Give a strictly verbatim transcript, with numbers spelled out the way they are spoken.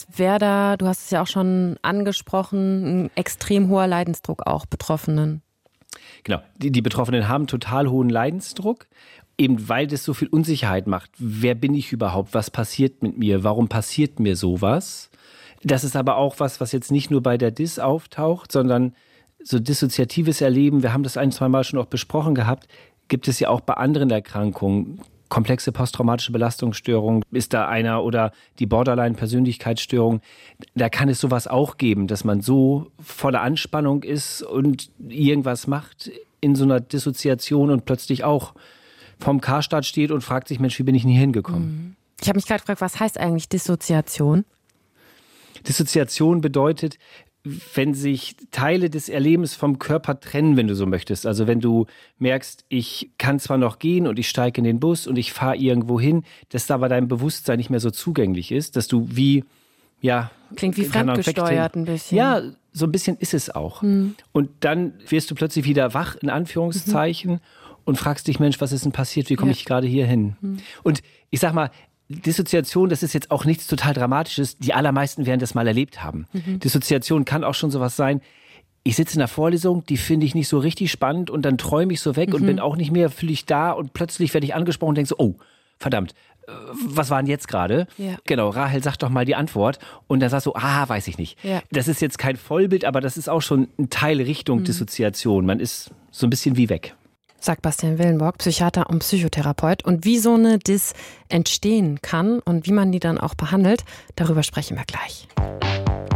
als wäre da, du hast es ja auch schon angesprochen, ein extrem hoher Leidensdruck auch Betroffenen. Genau, die, die Betroffenen haben total hohen Leidensdruck, eben weil das so viel Unsicherheit macht. Wer bin ich überhaupt? Was passiert mit mir? Warum passiert mir sowas? Das ist aber auch was, was jetzt nicht nur bei der D I S auftaucht, sondern so dissoziatives Erleben, wir haben das ein, zwei Mal schon auch besprochen gehabt, gibt es ja auch bei anderen Erkrankungen. Komplexe posttraumatische Belastungsstörung ist da einer oder die Borderline-Persönlichkeitsstörung. Da kann es sowas auch geben, dass man so voller Anspannung ist und irgendwas macht in so einer Dissoziation und plötzlich auch vorm Karstart steht und fragt sich, Mensch, wie bin ich denn hier hingekommen? Ich habe mich gerade gefragt, was heißt eigentlich Dissoziation? Dissoziation bedeutet, wenn sich Teile des Erlebens vom Körper trennen, wenn du so möchtest. Also wenn du merkst, ich kann zwar noch gehen und ich steige in den Bus und ich fahre irgendwo hin, dass da aber dein Bewusstsein nicht mehr so zugänglich ist, dass du wie, ja... Klingt wie fremdgesteuert ein bisschen. Ja, so ein bisschen ist es auch. Hm. Und dann wirst du plötzlich wieder wach, in Anführungszeichen, mhm. und fragst dich, Mensch, was ist denn passiert? Wie komme ja. ich gerade hier hin? Hm. Und ich sag mal, Dissoziation, das ist jetzt auch nichts total Dramatisches. Die allermeisten werden das mal erlebt haben. Mhm. Dissoziation kann auch schon sowas sein. Ich sitze in der Vorlesung, die finde ich nicht so richtig spannend und dann träume ich so weg mhm. und bin auch nicht mehr völlig da und plötzlich werde ich angesprochen und denke so, oh, verdammt, was war denn jetzt gerade? Ja. Genau, Rahel, sag doch mal die Antwort. Und dann sagst du, ah, weiß ich nicht. Ja. Das ist jetzt kein Vollbild, aber das ist auch schon ein Teil Richtung mhm. Dissoziation. Man ist so ein bisschen wie weg. Sagt Bastian Willenborg, Psychiater und Psychotherapeut. Und wie so eine Dis entstehen kann und wie man die dann auch behandelt, darüber sprechen wir gleich.